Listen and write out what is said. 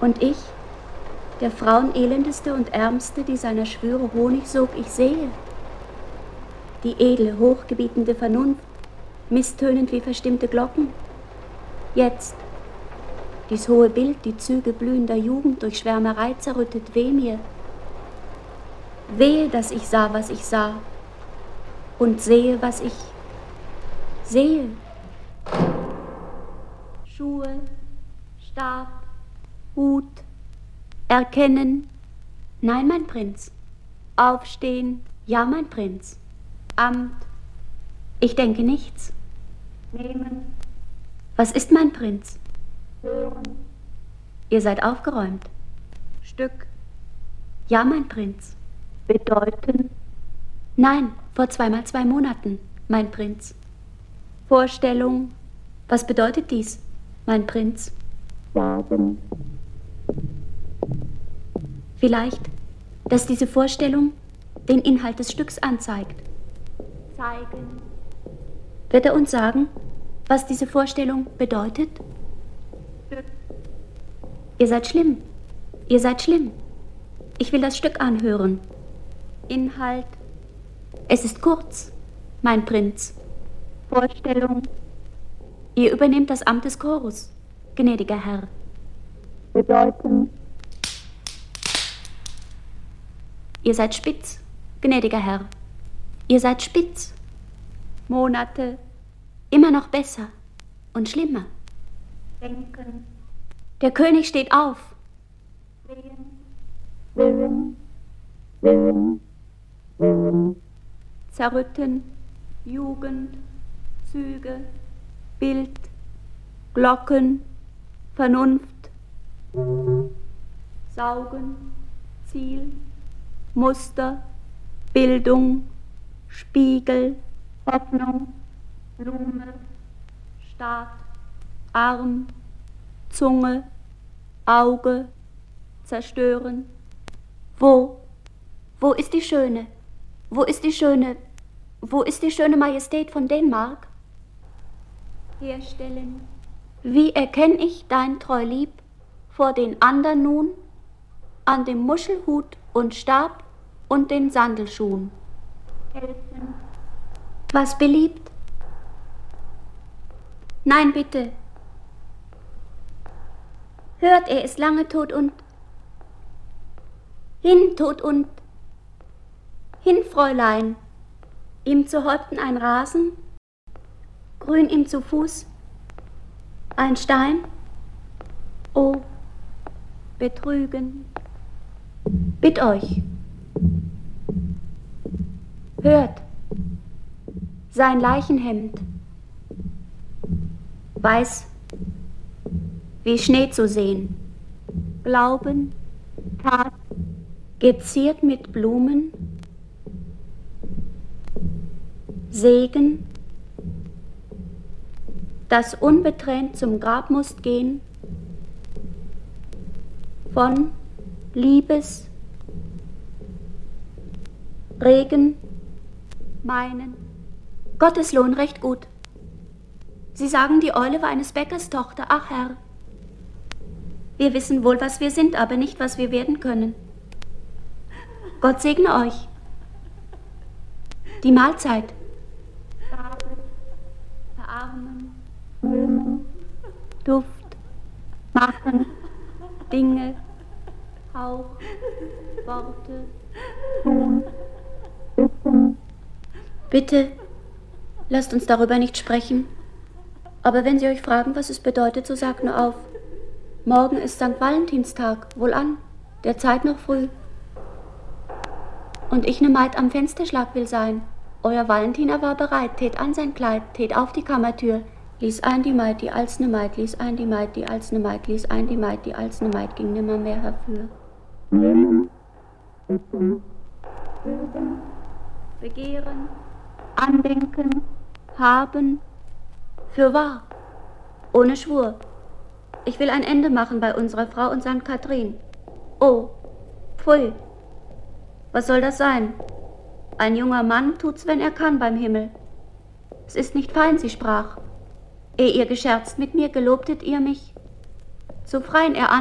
Und ich, der Frauenelendeste und Ärmste, die seiner Schwüre Honig sog, ich sehe die edle, hochgebietende Vernunft, misstönend wie verstimmte Glocken. Jetzt, dies hohe Bild, die Züge blühender Jugend durch Schwärmerei zerrüttet, weh mir. Wehe, dass ich sah, was ich sah, und sehe, was ich sehe. Schuhe, Stab, Hut, erkennen, nein, mein Prinz. Aufstehen, ja, mein Prinz. Amt, ich denke nichts. Nehmen, was ist mein Prinz? Hören, ihr seid aufgeräumt. Stück, ja, mein Prinz. Bedeuten, nein, vor 2x2 Monaten, mein Prinz. Vorstellung, was bedeutet dies, mein Prinz? Sagen. Vielleicht, dass diese Vorstellung den Inhalt des Stücks anzeigt. Zeigen. Wird er uns sagen, was diese Vorstellung bedeutet? Stück. Ihr seid schlimm. Ihr seid schlimm. Ich will das Stück anhören. Inhalt. Es ist kurz, mein Prinz. Vorstellung. Ihr übernehmt das Amt des Chorus, gnädiger Herr. Bedeuten. Ihr seid spitz, gnädiger Herr. Ihr seid spitz. Monate. Immer noch besser und schlimmer. Denken. Der König steht auf. Willen. Zerrütten. Jugend. Züge. Bild. Glocken. Vernunft. Saugen. Ziel. Muster. Bildung. Spiegel. Hoffnung. Blume. Staat. Arm. Zunge. Auge. Zerstören. Wo ist die Schöne? Wo ist die schöne Majestät von Dänemark? Herstellen. Wie erkenn ich dein treu Lieb vor den andern nun, an dem Muschelhut und Stab und den Sandelschuhen? Helfen. Was beliebt? Nein, bitte. Hört, er ist lange tot und hin, Fräulein, ihm zu Häupten ein Rasen, grün ihm zu Fuß ein Stein. Oh, betrügen, bitt euch. Hört, sein Leichenhemd, weiß wie Schnee zu sehen, Glauben, Tat, geziert mit Blumen, Segen, das unbetränt zum Grab musst gehen, von Liebes, Regen, meinen, Gotteslohn recht gut. Sie sagen, die Eule war eines Bäckers Tochter, ach Herr. Wir wissen wohl, was wir sind, aber nicht, was wir werden können. Gott segne euch. Die Mahlzeit. Verarmen, Duft, machen, Dinge, Hauch, Worte, tun, wissen. Bitte, lasst uns darüber nicht sprechen. Aber wenn Sie euch fragen, was es bedeutet, so sagt nur auf. Morgen ist St. Valentinstag, wohlan, der Zeit noch früh. Und ich ne Maid am Fensterschlag will sein. Euer Valentiner war bereit, tät an sein Kleid, tät auf die Kammertür, ließ ein die Maid, die als ne Maid, ließ ein die Maid, die als ne Maid, ließ ein die Maid, die als ne Maid, ging nimmer mehr herfür. Nehmen, begehren, andenken, haben, fürwahr, ohne Schwur. Ich will ein Ende machen bei unserer Frau und St. Kathrin. Oh, pfui, was soll das sein? Ein junger Mann tut's, wenn er kann, beim Himmel. Es ist nicht fein, sie sprach. Ehe ihr gescherzt mit mir, gelobtet ihr mich zu freien